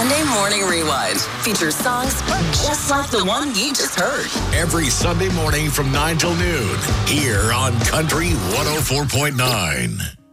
Sunday Morning Rewind features songs just like the one you just heard. Every Sunday morning from 9 till noon here on Country 104.9.